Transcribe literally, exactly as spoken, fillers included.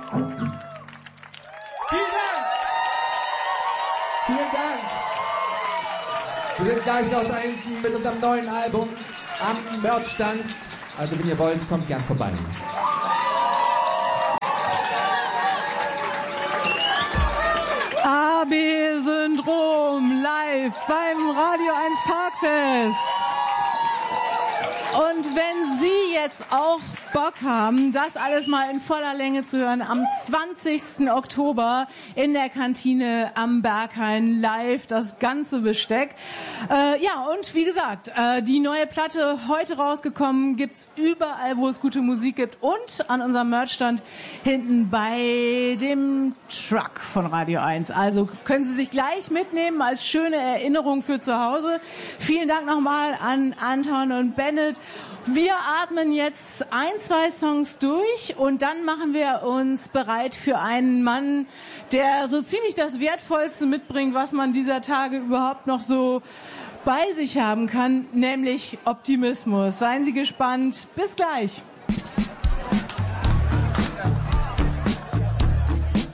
Vielen Dank! Vielen Dank! Wir sind gleich noch da hinten mit unserem neuen Album am Merchstand. Also wenn ihr wollt, kommt gern vorbei. A B-Syndrom live beim Radio eins Parkfest. Und wenn Sie jetzt auch Bock haben, das alles mal in voller Länge zu hören, am zwanzigsten Oktober in der Kantine am Berghain live, das ganze Besteck. Äh, ja, und wie gesagt, äh, die neue Platte heute rausgekommen, gibt's überall, wo es gute Musik gibt und an unserem Merchstand hinten bei dem Truck von Radio eins. Also können Sie sich gleich mitnehmen als schöne Erinnerung für zu Hause. Vielen Dank nochmal an Anton und Bennett. Wir atmen jetzt ein, zwei Songs durch und dann machen wir uns bereit für einen Mann, der so ziemlich das Wertvollste mitbringt, was man dieser Tage überhaupt noch so bei sich haben kann, nämlich Optimismus. Seien Sie gespannt. Bis gleich.